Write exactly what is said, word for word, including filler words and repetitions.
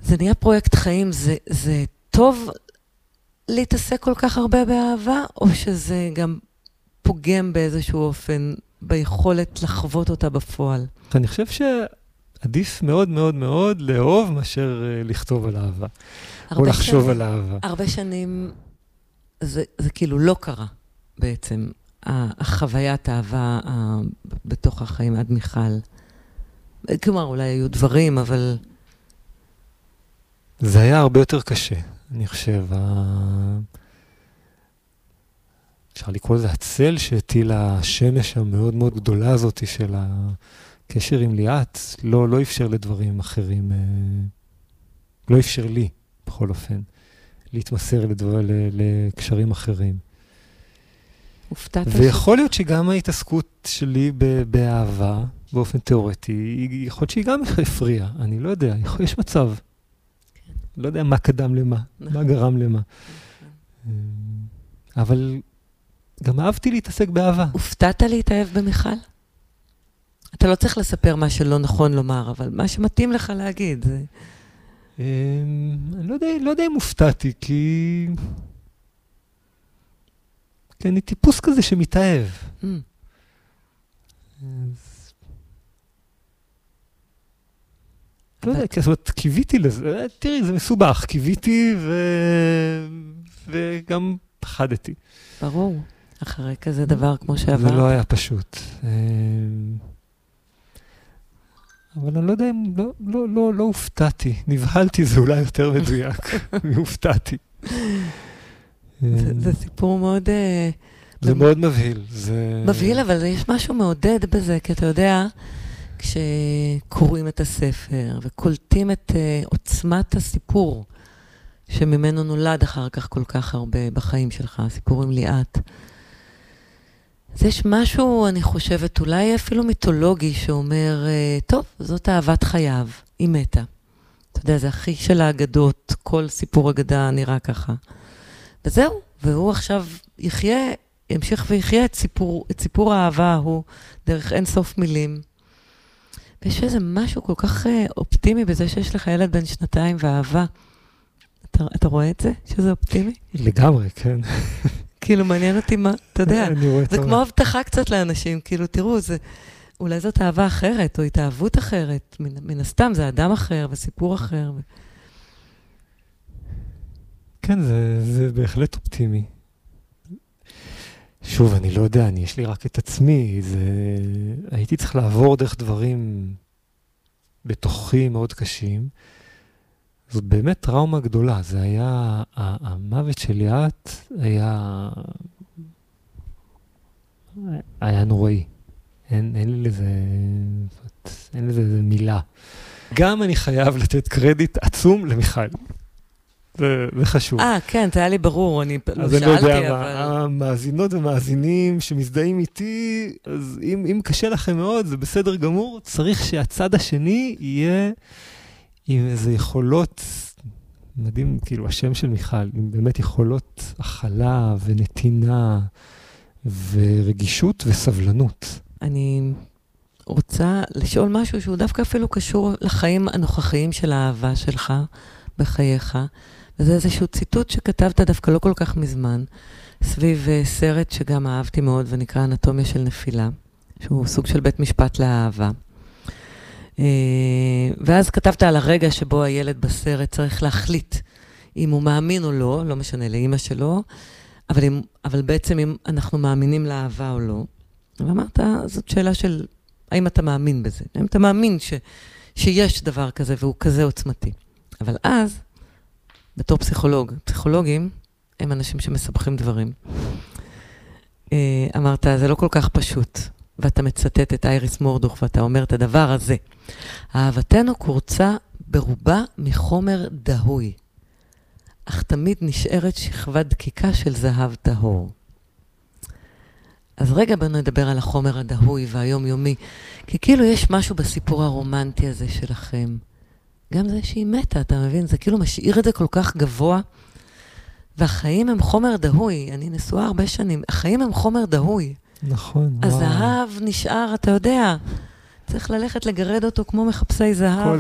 זה נהיה פרויקט חיים, זה, זה טוב להתעסק כל כך הרבה באהבה, או שזה גם פוגם באיזשהו אופן ביכולת לחוות אותה בפועל? אני חושב שעדיף מאוד מאוד מאוד לאהוב מאשר לכתוב על אהבה, או לחשוב שנים, על אהבה. הרבה שנים זה, זה כאילו לא קרה בעצם, החוויית האהבה בתוך החיים עד מיכל. כלומר, אולי היו דברים, אבל... זה היה הרבה יותר קשה, אני חושב. אפשר לקרוא לזה הצל שהטילה השמש המאוד מאוד גדולה הזאת של הקשר עם ליאת, לא, לא אפשר לדברים אחרים, לא אפשר לי, בכל אופן, להתמסר לדבר, לקשרים אחרים. הופתעת ויכול להיות שגם ההתעסקות שלי באהבה, באופן תיאורטי, יכול להיות שהיא גם הפריעה, אני לא יודע, יש מצב. כן. לא יודע מה קדם למה, נכון. מה גרם למה. נכון. אבל גם אהבתי להתעסק באהבה. הופתעת להתאהב במיכל? אתה לא צריך לספר מה שלא נכון לומר, אבל מה שמתאים לך להגיד. זה... אני לא יודע, לא יודע אם הופתעתי, כי... כי אני טיפוס כזה שמתאהב. Mm. אז... לא יודע, זאת אומרת, קיוויתי לזה, תראי, זה מסובך, קיוויתי ו... וגם פחדתי. ברור, אחרי כזה דבר כמו שעבר. זה לא היה פשוט. אבל אני לא יודע אם, לא, לא, לא, לא הופתעתי, נבהלתי, זה אולי יותר מדויק, הופתעתי. זה, זה סיפור מאוד... זה מאוד מבהיל. זה... מבהיל, אבל יש משהו מעודד בזה, כי אתה יודע, כשקוראים את הספר וקולטים את עוצמת הסיפור, שממנו נולד אחר כך כל כך הרבה בחיים שלך, הסיפור עם ליאת. אז יש משהו, אני חושבת, אולי אפילו מיתולוגי, שאומר, טוב, זאת אהבת חייו, היא מתה. אתה יודע, זה הכי של האגדות, כל סיפור אגדה נראה ככה. וזהו, והוא עכשיו יחיה, ימשיך ויחיה את סיפור, את סיפור האהבה ההוא, דרך אין סוף מילים. ויש איזה משהו כל כך אופטימי בזה שיש לך ילד בן שנתיים ואהבה. אתה, אתה רואה את זה? שזה אופטימי? לגמרי, כן. כאילו, מעניין אותי מה, אתה יודע. זה כמו מה. הבטחה קצת לאנשים, כאילו, תראו, זה, אולי זאת אהבה אחרת, או התאהבות אחרת. מן, מן הסתם, זה אדם אחר וסיפור אחר. ו... כן, זה, זה בהחלט אופטימי. שוב, אני לא יודע, אני, יש לי רק את עצמי, זה, הייתי צריך לעבור דרך דברים בתוכי מאוד קשים. זאת באמת טראומה גדולה, זה היה, המוות של ליאת היה, היה נוראי. אין, אין לי לזה, אין לזה מילה. גם אני חייב לתת קרדיט עצום למיכל. זה, זה חשוב. אה, כן, זה היה לי ברור, אני לא שאלתי, אבל... אז אני לא יודע, המאזינות ומאזינים שמזדהים איתי, אז אם, אם קשה לכם מאוד, זה בסדר גמור, צריך שהצד השני יהיה עם איזה יכולות, מדהים, כאילו, השם של מיכל, עם באמת יכולות הכלה ונתינה ורגישות וסבלנות. אני רוצה לשאול משהו שהוא דווקא אפילו קשור לחיים הנוכחיים של האהבה שלך בחייך, וזה איזשהו ציטוט שכתבת דווקא לא כל כך מזמן, סביב סרט שגם אהבתי מאוד ונקרא אנטומיה של נפילה, שהוא סוג של בית משפט לאהבה. ואז כתבת על הרגע שבו הילד בסרט צריך להחליט אם הוא מאמין או לא, לא משנה לאמא שלו, אבל, אם, אבל בעצם אם אנחנו מאמינים לאהבה או לא. ואמרת, זאת שאלה של האם אתה מאמין בזה, האם אתה מאמין ש, שיש דבר כזה והוא כזה עוצמתי. אבל אז, בתור פסיכולוג, פסיכולוגים הם אנשים שמסבכים דברים. אמרת, זה לא כל כך פשוט. ואתה מצטט את אייריס מורדוך, ואתה אומר את הדבר הזה. אהבתנו קורצה ברובה מחומר דהוי, אך תמיד נשארת שכבת דקיקה של זהב טהור. אז רגע בוא נדבר על החומר הדהוי והיומיומי, כי כאילו יש משהו בסיפור הרומנטי הזה שלכם. גם זה שהיא מתה, אתה מבין? זה כאילו משאיר את זה כל כך גבוה, והחיים הם חומר דהוי. אני נשואה הרבה שנים. החיים הם חומר דהוי. נכון. הזהב נשאר, אתה יודע, צריך ללכת לגרד אותו כמו מחפשי זהב.